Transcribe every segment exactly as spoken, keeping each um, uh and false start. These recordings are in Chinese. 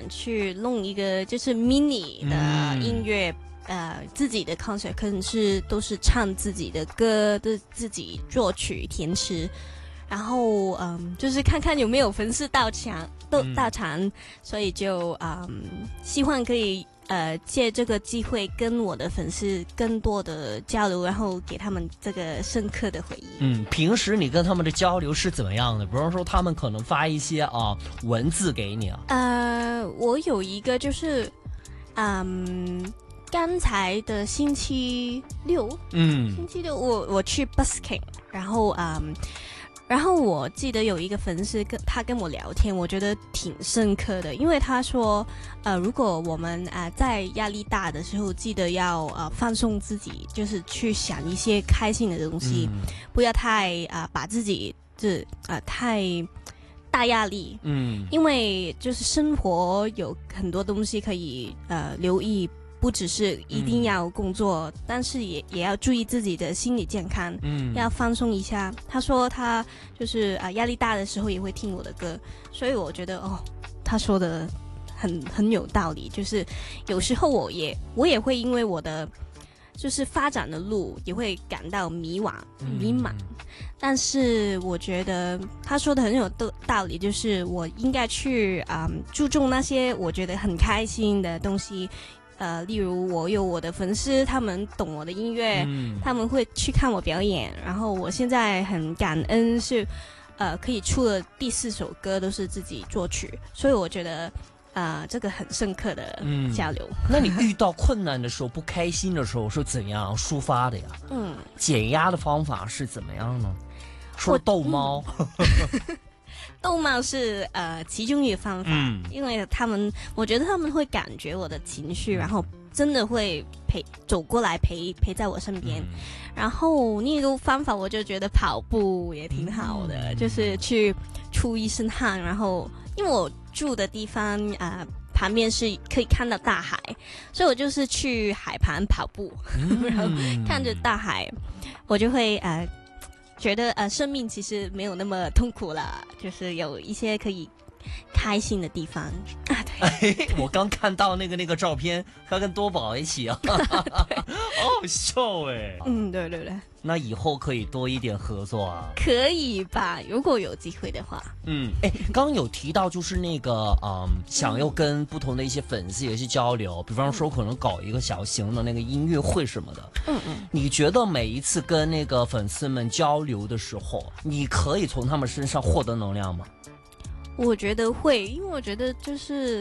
去弄一个就是 mini 的音乐。嗯呃，自己的 concert 可能是都是唱自己的歌，都自己作曲填词，然后嗯，就是看看有没有粉丝到场，都到场，嗯、所以就嗯，希望可以呃借这个机会跟我的粉丝更多的交流，然后给他们这个深刻的回忆。 嗯，平时你跟他们的交流是怎么样的？比方说，他们可能发一些啊文字给你啊。 呃，我有一个就是，嗯。刚才的星期六，嗯，星期六我我去 busking， 然后嗯，然后我记得有一个粉丝跟他跟我聊天，我觉得挺深刻的，因为他说，呃，如果我们啊、呃、在压力大的时候，记得要呃放松自己，就是去想一些开心的东西，嗯、不要太啊、呃、把自己这啊、呃、太大压力，嗯，因为就是生活有很多东西可以呃留意。不只是一定要工作，嗯、但是也也要注意自己的心理健康，嗯，要放松一下。他说他就是啊、呃、压力大的时候也会听我的歌，所以我觉得哦，他说的很很有道理。就是有时候我也我也会因为我的就是发展的路也会感到迷惘迷茫，嗯、但是我觉得他说的很有道理，就是我应该去啊、嗯、注重那些我觉得很开心的东西。呃，例如我有我的粉丝，他们懂我的音乐，嗯、他们会去看我表演。然后我现在很感恩是，呃，可以出了第四首歌都是自己作曲，所以我觉得，呃，这个很深刻的交流。 嗯、那你遇到困难的时候、不开心的时候是怎样抒发的呀？嗯，减压的方法是怎么样呢？说逗猫。嗯逗猫是呃其中一个方法，嗯、因为他们，我觉得他们会感觉我的情绪，然后真的会陪走过来陪陪在我身边。嗯、然后另一个方法，我就觉得跑步也挺好的，嗯、就是去出一身汗，然后因为我住的地方啊、呃、旁边是可以看到大海，所以我就是去海旁跑步，嗯、然后看着大海，我就会呃。觉得呃，生命其实没有那么痛苦了，就是有一些可以开心的地方啊。对， 哎，我刚看到那个那个照片，他跟多宝一起啊，好好笑哎。 嗯，对对对。 那以后可以多一点合作啊。 可以吧？如果有机会的话。 嗯，哎，刚刚有提到就是那个嗯，想要跟不同的一些粉丝也去交流，比方说可能搞一个小型的那个音乐会什么的。嗯嗯。你觉得每一次跟那个粉丝们交流的时候，你可以从他们身上获得能量吗？ 我觉得会，因为我觉得就是，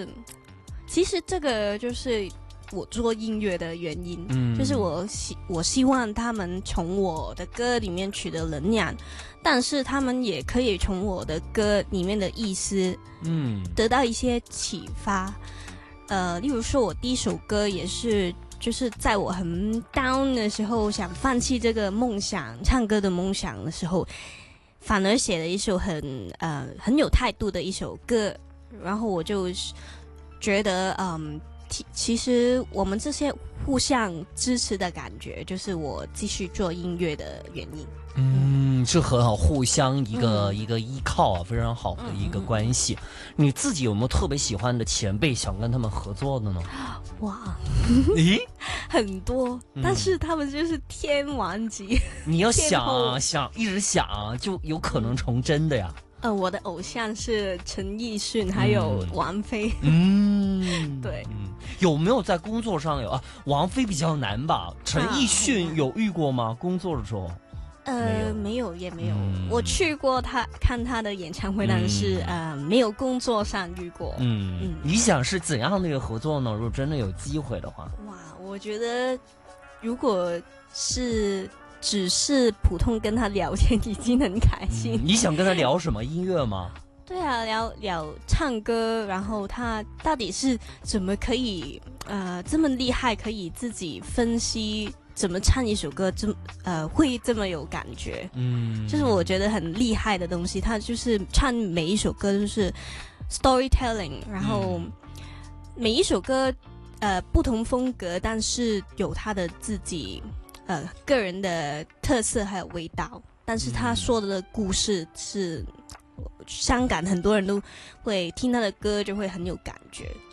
其实这个就是我做音乐的原因，嗯，就是我希我希望他们从我的歌里面取得能量，但是他们也可以从我的歌里面的意思，嗯，得到一些启发。呃，例如说，我第一首歌也是，就是在我很 down 的时候，想放弃这个梦想，唱歌的梦想的时候。反而写了一首很呃很有态度的一首歌，然后我就觉得嗯，其实我们这些互相支持的感觉，就是我继续做音乐的原因。 嗯，是很好，互相一个、嗯、一个依靠啊，非常好的一个关系。嗯、你自己有没有特别喜欢的前辈，想跟他们合作的呢？ 哇， 咦， 很多，但是他们就是天王级。 你要想啊，想一直想啊，就有可能成真的呀。 呃，我的偶像是陈奕迅，还有王菲。 嗯， 对。 嗯，有没有在工作上有啊？王菲比较难吧？陈奕迅有遇过吗？工作的时候？ 呃，没有，也没有。嗯、我去过他看他的演唱会，但是、嗯、呃，没有工作上遇过。 嗯嗯，你想是怎样的一个合作呢？如果真的有机会的话， 哇，我觉得如果是只是普通跟他聊天，已经很开心。 嗯、你想跟他聊什么？音乐吗？ 对啊，聊聊唱歌，然后他到底是怎么可以呃这么厉害，可以自己分析。怎么唱一首歌这么呃会这么有感觉？嗯，就是我觉得很厉害的东西。他就是唱每一首歌就是 storytelling， 然后每一首歌呃不同风格，但是有他的自己呃个人的特色还有味道。但是他说的故事是香港很多人都会听他的歌就会很有感觉。